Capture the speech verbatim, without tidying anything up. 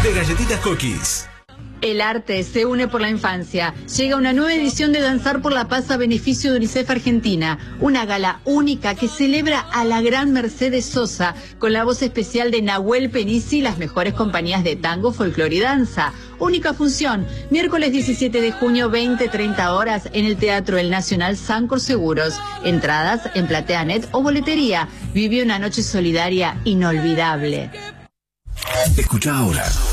de galletitas Cookies. El arte se une por la infancia. Llega una nueva edición de Danzar por la Paz a beneficio de UNICEF Argentina. Una gala única que celebra a la gran Mercedes Sosa, con la voz especial de Nahuel Penisi y las mejores compañías de tango, folclore y danza. Única función, miércoles diecisiete de junio, veinte treinta horas, en el Teatro El Nacional Sancor Seguros. Entradas en PlateaNet o boletería. Vive una noche solidaria inolvidable. Escucha ahora